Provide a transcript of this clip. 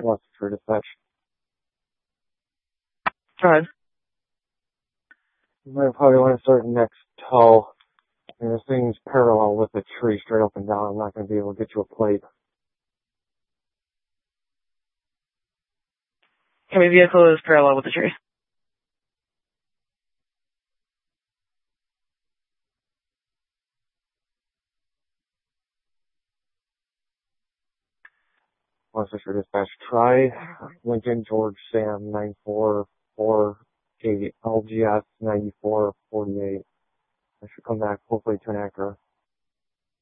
What's for dispatch? Go ahead. You might probably want to start next tow. And this thing's parallel with the tree straight up and down. I'm not going to be able to get you a plate. Heavy vehicle is parallel with the tree. What's for dispatch? Try Lincoln George Sam 944 LGS 9448. I should come back hopefully to an Acura.